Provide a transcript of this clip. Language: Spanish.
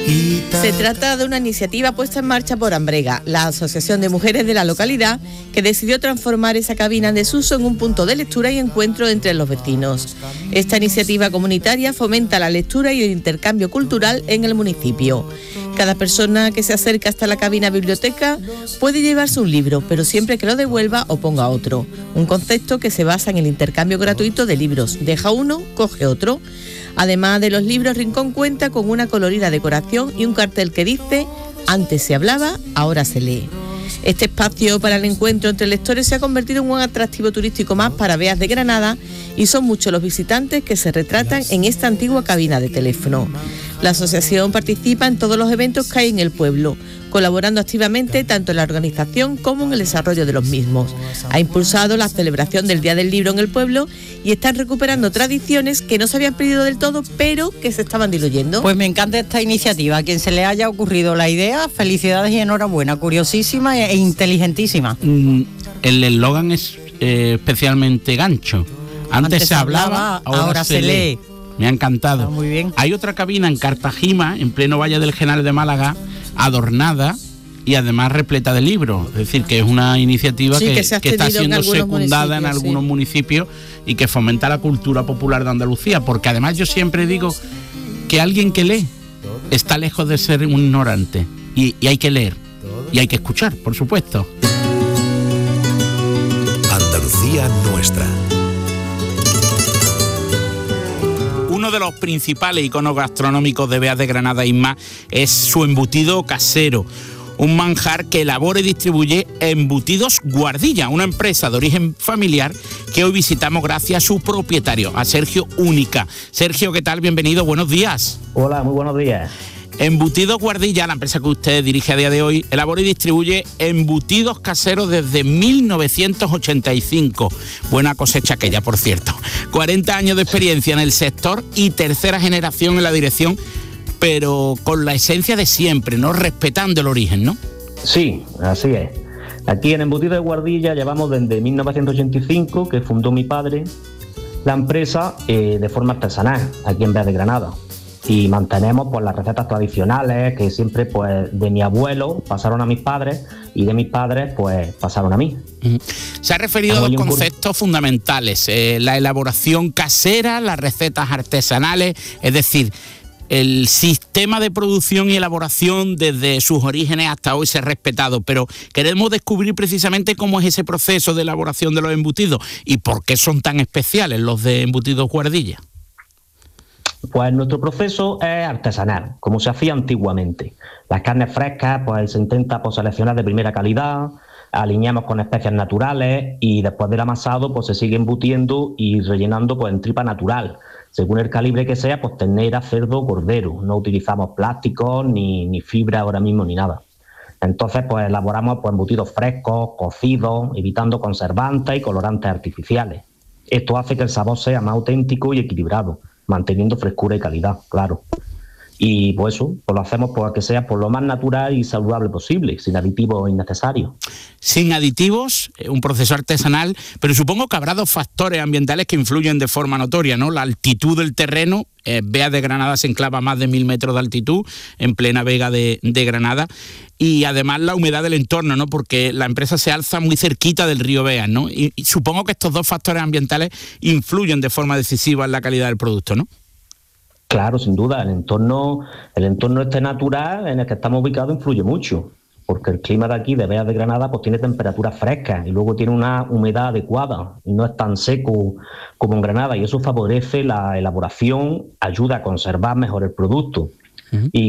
Se trata de una iniciativa puesta en marcha por Ambrega, la asociación de mujeres de la localidad, que decidió transformar esa cabina en desuso en un punto de lectura y encuentro entre los vecinos. Esta iniciativa comunitaria fomenta la lectura y el intercambio cultural en el municipio. Cada persona que se acerca hasta la cabina biblioteca puede llevarse un libro, pero siempre que lo devuelva o ponga otro. Un concepto que se basa en el intercambio gratuito de libros. Deja uno, coge otro. Además de los libros, Rincón cuenta con una colorida decoración y un cartel que dice: antes se hablaba, ahora se lee. Este espacio para el encuentro entre lectores se ha convertido en un atractivo turístico más para Beas de Granada y son muchos los visitantes que se retratan en esta antigua cabina de teléfono. La asociación participa en todos los eventos que hay en el pueblo, colaborando activamente tanto en la organización como en el desarrollo de los mismos. Ha impulsado la celebración del Día del Libro en el pueblo y están recuperando tradiciones que no se habían perdido del todo, pero que se estaban diluyendo. Pues me encanta esta iniciativa. A quien se le haya ocurrido la idea, felicidades y enhorabuena. Curiosísima e inteligentísima. El eslogan es especialmente gancho. Antes se hablaba, ahora se lee. Me ha encantado. Está muy bien. Hay otra cabina en Cartagena, en pleno Valle del Genal de Málaga, adornada y además repleta de libros. Es decir, que es una iniciativa que está siendo secundada en algunos municipios y que fomenta la cultura popular de Andalucía. Porque además yo siempre digo que alguien que lee está lejos de ser un ignorante. Y hay que leer. Y hay que escuchar, por supuesto. Andalucía nuestra. Uno de los principales iconos gastronómicos de Beas de Granada, Isma, es su embutido casero. Un manjar que elabora y distribuye Embutidos Guardilla, una empresa de origen familiar que hoy visitamos gracias a su propietario, a Sergio Única. Sergio, ¿qué tal? Bienvenido, buenos días. Hola, muy buenos días. Embutidos Guardilla, la empresa que usted dirige a día de hoy, elabora y distribuye embutidos caseros desde 1985. Buena cosecha aquella, por cierto. 40 años de experiencia en el sector y tercera generación en la dirección, pero con la esencia de siempre, ¿no? Respetando el origen, ¿no? Sí, así es. Aquí en Embutidos de Guardilla llevamos desde 1985, que fundó mi padre, la empresa de forma artesanal, aquí en Beas de Granada. Y mantenemos pues las recetas tradicionales que siempre pues de mi abuelo pasaron a mis padres y de mis padres pues pasaron a mí. Se ha referido a dos conceptos fundamentales, la elaboración casera, las recetas artesanales, es decir, el sistema de producción y elaboración desde sus orígenes hasta hoy se ha respetado, pero queremos descubrir precisamente cómo es ese proceso de elaboración de los embutidos y por qué son tan especiales los de Embutidos Guardilla. Pues nuestro proceso es artesanal, como se hacía antiguamente. Las carnes frescas pues se intenta pues seleccionar de primera calidad, alineamos con especias naturales y después del amasado pues se sigue embutiendo y rellenando pues en tripa natural, según el calibre que sea, pues ternera, cerdo, cordero. No utilizamos plásticos ni fibra ahora mismo ni nada. Entonces pues elaboramos pues embutidos frescos, cocidos, evitando conservantes y colorantes artificiales. Esto hace que el sabor sea más auténtico y equilibrado, manteniendo frescura y calidad, claro. Y pues eso, pues lo hacemos para que sea por lo más natural y saludable posible, sin aditivos innecesarios. Sin aditivos, un proceso artesanal, pero supongo que habrá dos factores ambientales que influyen de forma notoria, ¿no? La altitud del terreno, Beas de Granada se enclava a más de 1000 metros de altitud, en plena Vega de Granada, y además la humedad del entorno, ¿no? Porque la empresa se alza muy cerquita del río Beas, ¿no? Y supongo que estos dos factores ambientales influyen de forma decisiva en la calidad del producto, ¿no? Claro, sin duda, el entorno este natural en el que estamos ubicados influye mucho, porque el clima de aquí, de Beas de Granada, pues tiene temperaturas frescas y luego tiene una humedad adecuada y no es tan seco como en Granada, y eso favorece la elaboración, ayuda a conservar mejor el producto. Y